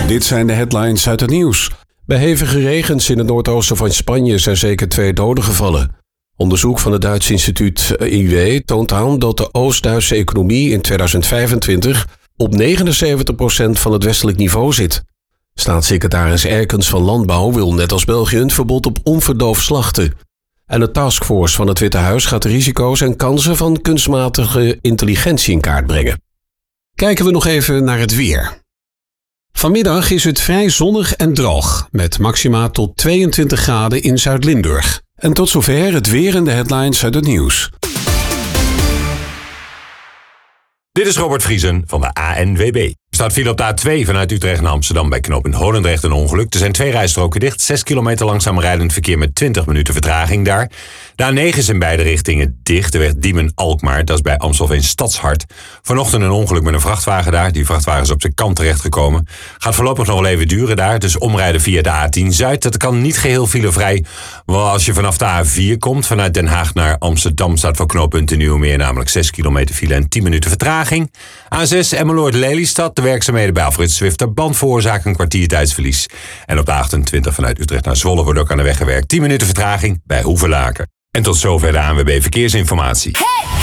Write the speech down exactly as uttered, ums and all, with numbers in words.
Dit zijn de headlines uit het nieuws. Bij hevige regens in het noordoosten van Spanje zijn zeker twee doden gevallen. Onderzoek van het Duits instituut I W toont aan dat de Oost-Duitse economie in tweeduizend vijfentwintig op negenenzeventig procent van het westelijk niveau zit. Staatssecretaris Erkens van Landbouw wil net als België een verbod op onverdoofd slachten. En de taskforce van het Witte Huis gaat de risico's en kansen van kunstmatige intelligentie in kaart brengen. Kijken we nog even naar het weer. Vanmiddag is het vrij zonnig en droog, met maxima tot tweeëntwintig graden in Zuid-Limburg. En tot zover het weer en de headlines uit het nieuws. Dit is Robert Vriesen van de A N W B. Er staat file op de A twee vanuit Utrecht naar Amsterdam bij knooppunt Holendrecht een ongeluk. Er zijn twee rijstroken dicht, zes kilometer langzaam rijdend verkeer met twintig minuten vertraging daar. De A negen is in beide richtingen dicht, de weg Diemen-Alkmaar, dat is bij Amstelveen Stadshart. Vanochtend een ongeluk met een vrachtwagen daar, die vrachtwagen is op zijn kant terechtgekomen. Gaat voorlopig nog wel even duren daar, dus omrijden via de A tien Zuid. Dat kan niet geheel filevrij, want als je vanaf de A vier komt, vanuit Den Haag naar Amsterdam, staat voor knooppunt de Nieuwmeer namelijk zes kilometer file en tien minuten vertraging. A zes Emmeloord-Lelystad, de werkzaamheden bij Alfred Zwifter-Band veroorzaken een kwartier tijdsverlies. En op de achtentwintig vanuit Utrecht naar Zwolle wordt ook aan de weg gewerkt. tien minuten vertraging bij Hoevelaken. En tot zover de A N W B Verkeersinformatie. Hey!